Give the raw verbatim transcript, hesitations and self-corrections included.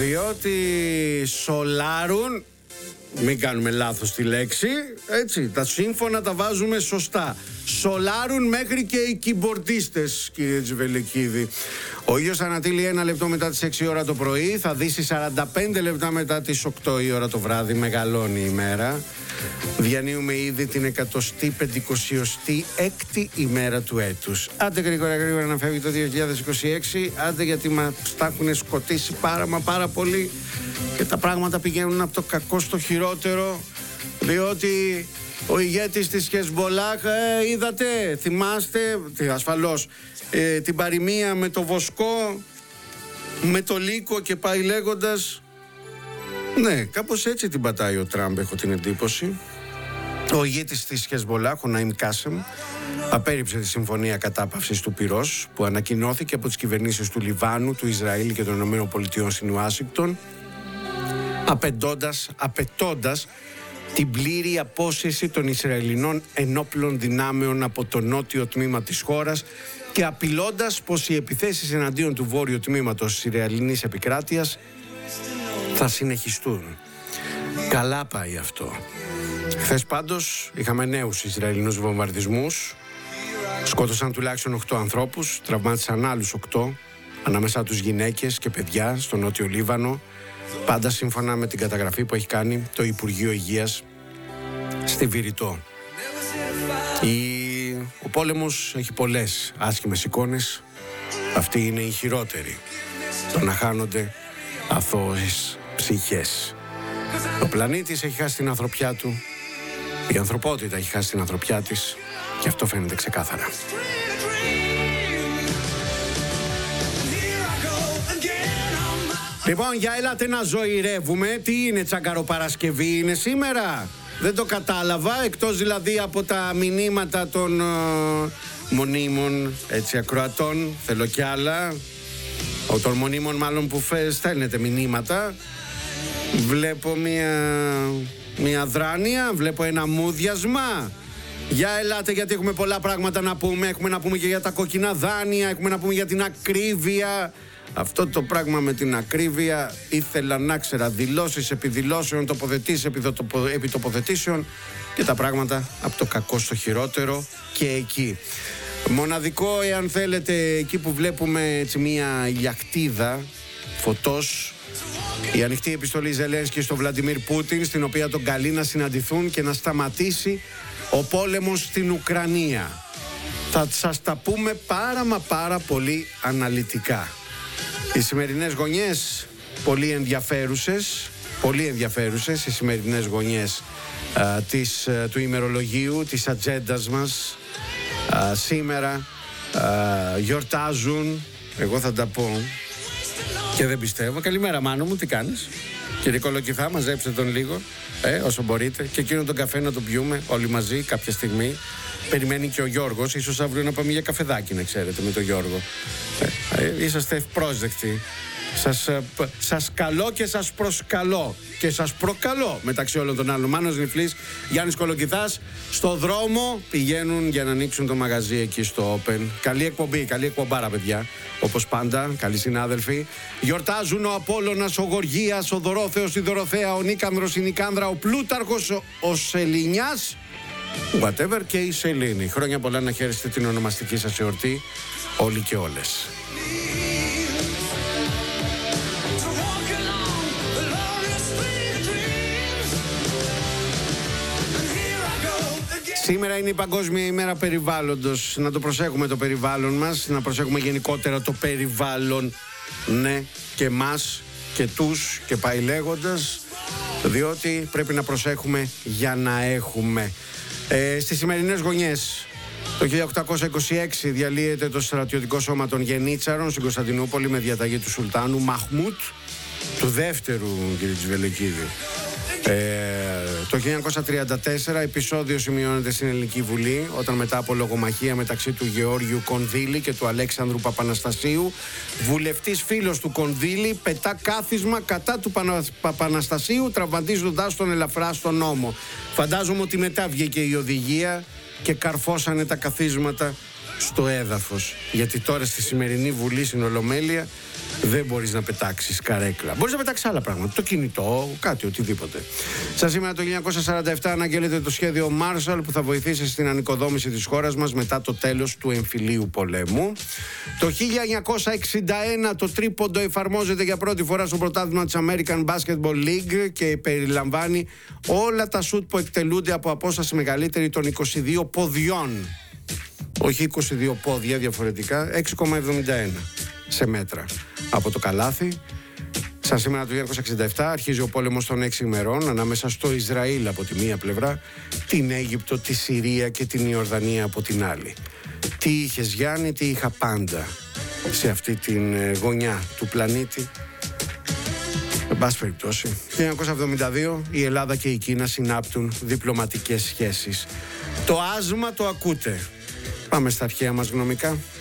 Διότι σολάρουν, μην κάνουμε λάθος τη λέξη, έτσι, τα σύμφωνα τα βάζουμε σωστά. Σολάρουν μέχρι και οι κιμπορντίστες, κύριε Τζιβελεκίδη. Ο ήλιος ανατείλει ένα λεπτό μετά τις έξι ώρα το πρωί, θα δύσει σαράντα πέντε λεπτά μετά τις οκτώ η ώρα το βράδυ, μεγαλώνει η μέρα. Διανύουμε ήδη την εκατοστή πεντηκοσιοστή έκτη ημέρα του έτους. Άντε γρήγορα γρήγορα να φεύγει το δύο χιλιάδες είκοσι έξι, άντε γιατί μας τα έχουν σκοτήσει πάρα μα πάρα πολύ και τα πράγματα πηγαίνουν από το κακό στο χειρότερο, διότι ο ηγέτης της Χεσμολάχ, ε, είδατε, θυμάστε, ασφαλώς, ε, την παροιμία με το βοσκό, με το λύκο και πάει λέγοντας. Ναι, κάπως έτσι την πατάει ο Τραμπ, έχω την εντύπωση. Ο ηγέτης της Χεσμολάχ, ο Ναΐμ Κάσεμ, απέρριψε τη συμφωνία κατάπαυσης του πυρός που ανακοινώθηκε από τις κυβερνήσεις του Λιβάνου, του Ισραήλ και των ΗΠΑ στην Ουάσιγκτον, απαιτώντας, απαιτώντας την πλήρη απόσυρση των Ισραηλινών ενόπλων δυνάμεων από το νότιο τμήμα της χώρας και απειλώντας πως οι επιθέσεις εναντίον του βόρειου τμήματος της Ισραηλινής επικράτειας θα συνεχιστούν. Καλά πάει αυτό. Χθες πάντως είχαμε νέους Ισραηλινούς βομβαρδισμούς. Σκότωσαν τουλάχιστον οκτώ ανθρώπους, τραυμάτισαν άλλους οκτώ, ανάμεσά τους γυναίκες και παιδιά στο νότιο Λίβανο, πάντα σύμφωνα με την καταγραφή που έχει κάνει το Υπουργείο Υγείας στη Βηρητό. Η... Ο πόλεμος έχει πολλές άσχημες εικόνες. Αυτή είναι η χειρότερη. Το να χάνονται αθώες ψυχές. Ο πλανήτης έχει χάσει την ανθρωπιά του. Η ανθρωπότητα έχει χάσει την ανθρωπιά της. Και αυτό φαίνεται ξεκάθαρα. Λοιπόν, για ελάτε να ζωηρεύουμε. Τι είναι, Τσαγκαροπαρασκευή είναι σήμερα? Δεν το κατάλαβα, εκτός δηλαδή από τα μηνύματα των uh, μονίμων, έτσι, ακροατών. Θέλω κι άλλα. Ο των μονίμων μάλλον που στέλνετε μηνύματα. Βλέπω μια, μια δράνεια, βλέπω ένα μούδιασμα. Για ελάτε, γιατί έχουμε πολλά πράγματα να πούμε. Έχουμε να πούμε και για τα κόκκινα δάνεια, έχουμε να πούμε για την ακρίβεια. Αυτό το πράγμα με την ακρίβεια ήθελα να ξέρα. Δηλώσεις επί δηλώσεων, τοποθετήσεις επί τοποθετήσεων και τα πράγματα από το κακό στο χειρότερο και εκεί. Μοναδικό, εάν θέλετε, εκεί που βλέπουμε έτσι μια ηλιακτίδα φωτός, η ανοιχτή επιστολή Ζελένσκι στο Βλαντιμίρ Πούτιν, στην οποία τον καλεί να συναντηθούν και να σταματήσει ο πόλεμος στην Ουκρανία. Θα σας τα πούμε πάρα μα πάρα πολύ αναλυτικά. Οι σημερινές γωνιές πολύ ενδιαφέρουσες, πολύ ενδιαφέρουσες οι σημερινές γωνιές α, της, α, του ημερολογίου, της ατζέντας μας. Α, σήμερα α, γιορτάζουν, εγώ θα τα πω και δεν πιστεύω. Καλημέρα Μάνο μου, τι κάνεις? Κύριε Κολοκυθά, μαζέψτε τον λίγο, ε, όσο μπορείτε, και εκείνον τον καφέ να τον πιούμε όλοι μαζί κάποια στιγμή. Περιμένει και ο Γιώργος, ίσως αύριο να πάμε για καφεδάκι, να ξέρετε, με τον Γιώργο. Ε, ε, είσαστε ευπρόσδεκτοι. Σας, ε, σας καλώ και σας προσκαλώ και σας προκαλώ μεταξύ όλων των άλλων. Μάνος Νιφλής, Γιάννης Κολοκυθάς, στο δρόμο πηγαίνουν για να ανοίξουν το μαγαζί εκεί στο Open. Καλή εκπομπή, καλή εκπομπάρα παιδιά, όπως πάντα, καλοί συνάδελφοι. Γιορτάζουν ο Απόλλωνας, ο Γοργίας, ο Δωρόθεος, η Δωροθέα, ο Νίκανδρος, η Νικάνδρα, ο Πλούταρχος, ο, ο Σελινιάς, whatever, και η Σελήνη. Χρόνια πολλά να χαίρεστε την ονομαστική σας εορτή όλοι και όλες. Σήμερα είναι η Παγκόσμια ημέρα περιβάλλοντος. Να το προσέχουμε το περιβάλλον μας, να προσέχουμε γενικότερα το περιβάλλον, ναι, και μας και τους και πάει λέγοντας, διότι πρέπει να προσέχουμε για να έχουμε. Ε, στις σημερινές γωνιές, το χίλια οκτακόσια είκοσι έξι διαλύεται το στρατιωτικό σώμα των Γενίτσαρων στην Κωνσταντινούπολη με διαταγή του Σουλτάνου Μαχμούτ, του δεύτερου, κύριε Τσιβελεκίδη. Ε, το χίλια εννιακόσια τριάντα τέσσερα επεισόδιο σημειώνεται στην Ελληνική Βουλή, όταν μετά από λογομαχία μεταξύ του Γεώργιου Κονδύλη και του Αλέξανδρου Παπαναστασίου, βουλευτής φίλος του Κονδύλη πετά κάθισμα κατά του Πανα... Παπαναστασίου, τραυματίζοντάς τον ελαφρά στον ώμο. Φαντάζομαι ότι μετά βγήκε η οδηγία και καρφώσανε τα καθίσματα στο έδαφος. Γιατί τώρα στη σημερινή Βουλή στην Ολομέλεια δεν μπορείς να πετάξεις καρέκλα. Μπορείς να πετάξεις άλλα πράγματα. Το κινητό, κάτι, οτιδήποτε. Σας σήμερα το χίλια εννιακόσια σαράντα επτά αναγγέλλεται το σχέδιο Marshall που θα βοηθήσει στην ανοικοδόμηση της χώρας μας μετά το τέλος του εμφυλίου πολέμου. Το χίλια εννιακόσια εξήντα ένα το τρίποντο εφαρμόζεται για πρώτη φορά στο πρωτάθλημα της American Basketball League και περιλαμβάνει όλα τα σουτ που εκτελούνται από απόσταση μεγαλύτερη των είκοσι δύο ποδιών. Όχι είκοσι δύο πόδια διαφορετικά, έξι κόμμα εβδομήντα ένα σε μέτρα από το καλάθι. Σαν σήμερα το χίλια εννιακόσια εξήντα επτά αρχίζει ο πόλεμος των έξι ημερών ανάμεσα στο Ισραήλ από τη μία πλευρά, την Αίγυπτο, τη Συρία και την Ιορδανία από την άλλη. Τι είχες Γιάννη, τι είχα πάντα σε αυτή την γωνιά του πλανήτη. Εν πάση περιπτώσει, χίλια εννιακόσια εβδομήντα δύο η Ελλάδα και η Κίνα συνάπτουν διπλωματικές σχέσεις. Το άσμα το ακούτε. Πάμε στα αρχαία μας γνωμικά.